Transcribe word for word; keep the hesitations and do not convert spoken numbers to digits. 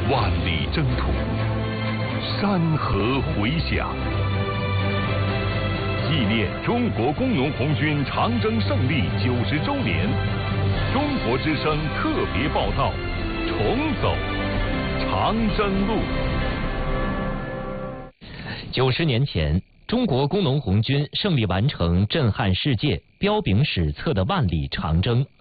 万里征途，山河回响。纪念中国工农红军长征胜利九十周年，中国之声特别报道：重走长征路。 九十年前，中国工农红军胜利完成震撼世界、彪炳史册的万里长征。